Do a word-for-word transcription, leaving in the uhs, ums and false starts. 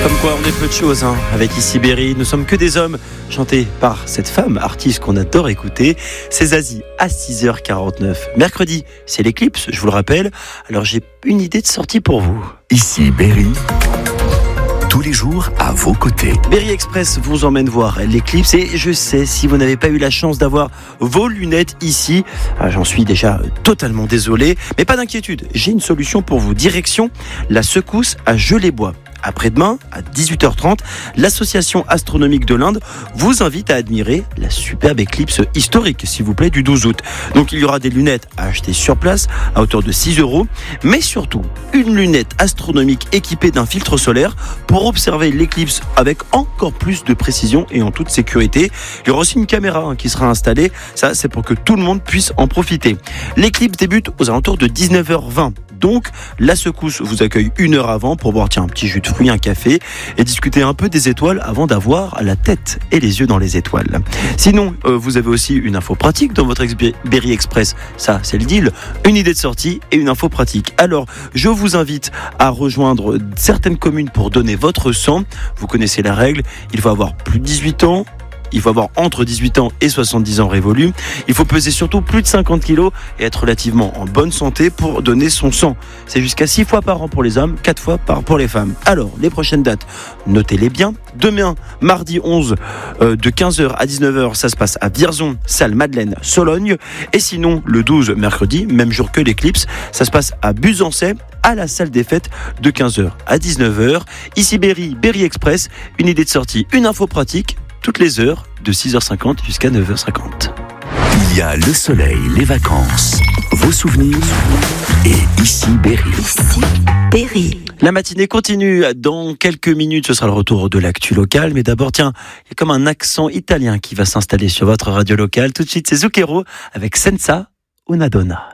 Comme quoi on est peu de choses hein, avec Ici Berry, nous sommes que des hommes, chantés par cette femme artiste qu'on adore écouter, c'est Zazie à six heures quarante-neuf. Mercredi, c'est l'éclipse, je vous le rappelle, alors j'ai une idée de sortie pour vous. Ici Berry, tous les jours à vos côtés. Berry Express vous emmène voir l'éclipse et je sais, si vous n'avez pas eu la chance d'avoir vos lunettes ici, ah, j'en suis déjà totalement désolé, mais pas d'inquiétude, j'ai une solution pour vous. Direction la secousse à Geulais-Bois. Après-demain, à dix-huit heures trente, l'Association astronomique de l'Inde vous invite à admirer la superbe éclipse historique, s'il vous plaît, du douze août. Donc il y aura des lunettes à acheter sur place à hauteur de six euros, mais surtout une lunette astronomique équipée d'un filtre solaire pour observer l'éclipse avec encore plus de précision et en toute sécurité. Il y aura aussi une caméra hein, qui sera installée, ça c'est pour que tout le monde puisse en profiter. L'éclipse débute aux alentours de dix-neuf heures vingt. Donc, la secousse vous accueille une heure avant pour boire tiens, un petit jus de fruits, un café et discuter un peu des étoiles avant d'avoir la tête et les yeux dans les étoiles. Sinon, euh, vous avez aussi une info pratique dans votre Berry Express. Ça, c'est le deal. Une idée de sortie et une info pratique. Alors, je vous invite à rejoindre certaines communes pour donner votre sang. Vous connaissez la règle. Il faut avoir plus de dix-huit ans. Il faut avoir entre dix-huit ans et soixante-dix ans révolus. Il faut peser surtout plus de cinquante kilos et être relativement en bonne santé pour donner son sang. C'est jusqu'à six fois par an pour les hommes, quatre fois par an pour les femmes. Alors, les prochaines dates, notez-les bien. Demain, mardi onze, euh, de quinze heures à dix-neuf heures, ça se passe à Vierzon, salle Madeleine, Sologne. Et sinon, le douze, mercredi, même jour que l'éclipse, ça se passe à Buzancais, à la salle des fêtes de quinze heures à dix-neuf heures. Ici Berry, Berry Express, une idée de sortie, une info pratique, toutes les heures, de six heures cinquante jusqu'à neuf heures cinquante. Il y a le soleil, les vacances, vos souvenirs et Ici Berry. Ici Berry. La matinée continue. Dans quelques minutes, ce sera le retour de l'actu locale. Mais d'abord, tiens, il y a comme un accent italien qui va s'installer sur votre radio locale. Tout de suite, c'est Zucchero avec Senza una donna.